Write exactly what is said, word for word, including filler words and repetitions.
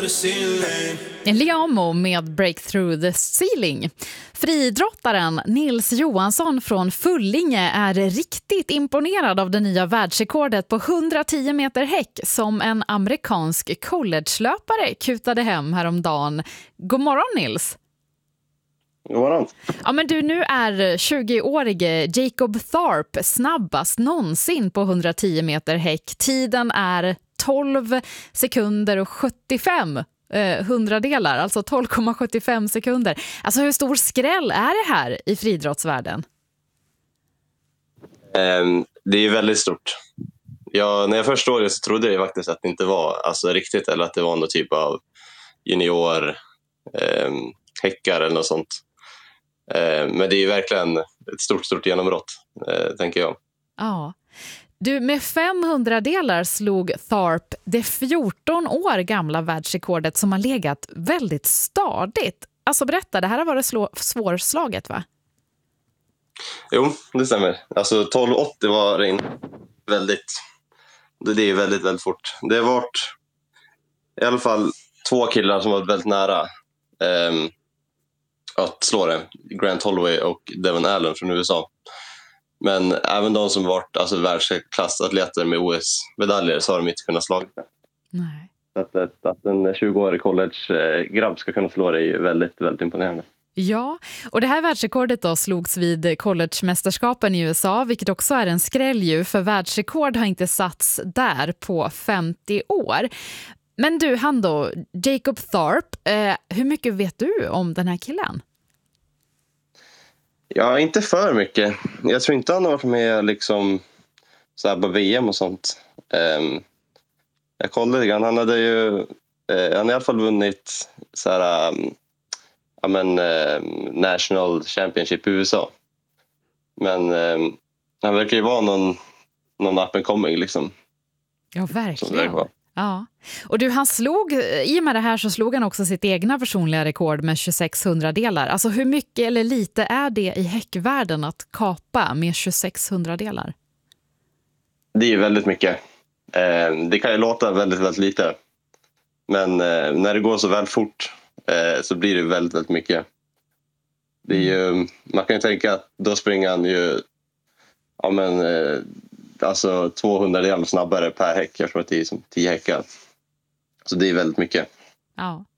Liamo med Breakthrough the Ceiling. Friidrottaren Nils Johansson från Fullinge är riktigt imponerad av det nya världsrekordet på hundratio meter häck som en amerikansk collegelöpare kutade hem häromdagen. God morgon Nils! God morgon. Ja, men du, nu är tjugoårige Jacob Tharp snabbast någonsin på hundratio meter häck. Tiden är tolv sekunder och sjuttiofem eh, hundradelar, alltså tolv komma sjuttiofem sekunder. Alltså hur stor skräll är det här i friidrottsvärlden? Um, det är väldigt stort. Jag, när jag först såg det så trodde jag faktiskt att det inte var alltså, riktigt, eller att det var någon typ av junior um, häckar eller något sånt. Uh, men det är ju verkligen ett stort, stort genombrott, uh, tänker jag. Ja. Du, med femhundra delar slog Tharp det fjorton år gamla världsrekordet som har legat väldigt stadigt. Alltså berätta, det här har varit slå- svårslaget va? Jo, det stämmer. Alltså tolv åttio var in väldigt, det är väldigt, väldigt fort. Det har varit i alla fall två killar som var väldigt nära um, att slå det. Grant Holloway och Devon Allen från U S A. Men även de som varit alltså, världsklassatleter med O S-medaljer så har de inte kunnat slå det. Nej. Att, att, att en tjugoårig college-grabb ska kunna slå det är ju väldigt, väldigt imponerande. Ja, och det här världsrekordet då slogs vid college-mästerskapen i U S A, vilket också är en skräll ju, för världsrekord har inte satts där på femtio år. Men du, han då, Jacob Tharp, eh, hur mycket vet du om den här killen? Ja, inte för mycket. Jag tror inte han har varit med liksom, så här på V M och sånt. Um, jag kollade lite grann. Han hade ju uh, han har i alla fall vunnit så här, um, ja, men, uh, National Championship i U S A. Men um, han verkar ju vara någon, någon up and coming liksom. Ja, verkligen. Ja. Och du, han slog, i och med det här så slog han också sitt egna personliga rekord med tjugosex hundradelar. Alltså hur mycket eller lite är det i häckvärlden att kapa med tjugosex hundradelar? Det är ju väldigt mycket. Eh, det kan ju låta väldigt, väldigt lite. Men eh, när det går så väl fort eh, så blir det väldigt, väldigt mycket. Det är ju, man kan ju tänka att då springer han ju ja, men, eh, alltså tvåhundra delar snabbare per häck. Jag tror att det är som tio häckar. Så det är väldigt mycket. Ja.